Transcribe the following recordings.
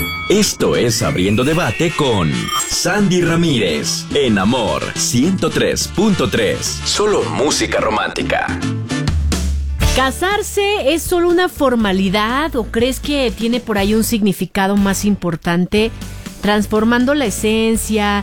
Esto es Abriendo Debate con Sandy Ramírez, en Amor 103.3. Solo música romántica. ¿Casarse es solo una formalidad o crees que tiene por ahí un significado más importante, transformando la esencia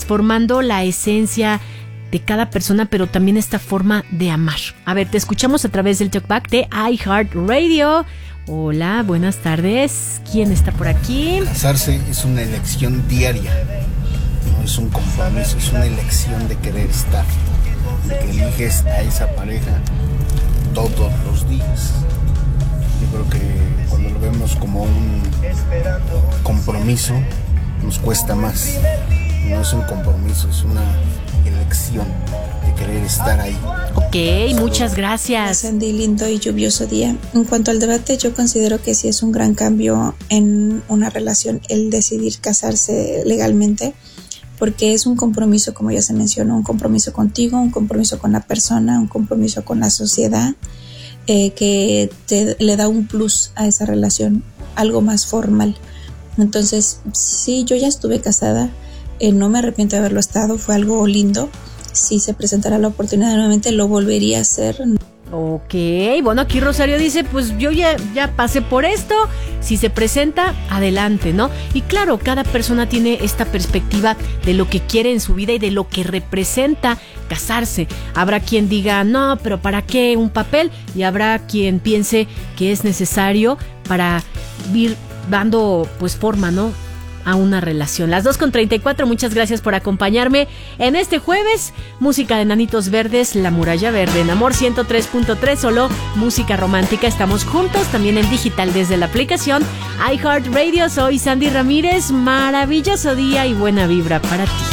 de cada persona, pero también esta forma de amar? A ver, te escuchamos a través del Talkback de iHeartRadio. Hola, buenas tardes. ¿Quién está por aquí? Casarse es una elección diaria, no es un compromiso, es una elección de querer estar, de que eliges a esa pareja todos los días. Yo creo que cuando lo vemos como un compromiso, nos cuesta más. No es un compromiso, es una elección de querer estar ahí. Ok, muchas gracias. Sandy, lindo y lluvioso día. En cuanto al debate, yo considero que sí es un gran cambio en una relación el decidir casarse legalmente, porque es un compromiso, como ya se mencionó, un compromiso contigo, un compromiso con la persona, un compromiso con la sociedad, que le da un plus a esa relación, algo más formal. Entonces, sí, yo ya estuve casada, no me arrepiento de haberlo estado, fue algo lindo. Si se presentara la oportunidad nuevamente, lo volvería a hacer. Ok, bueno, aquí Rosario dice, pues yo ya pasé por esto, si se presenta, adelante, ¿no? Y claro, cada persona tiene esta perspectiva de lo que quiere en su vida y de lo que representa casarse. Habrá quien diga, no, pero ¿para qué un papel? Y habrá quien piense que es necesario para ir dando, pues, forma, ¿no?, a una relación. Las 2:34, muchas gracias por acompañarme en este jueves. Música de Nanitos Verdes, La Muralla Verde, en Amor 103.3, solo música romántica. Estamos juntos también en digital desde la aplicación iHeartRadio. Soy Sandy Ramírez, maravilloso día y buena vibra para ti.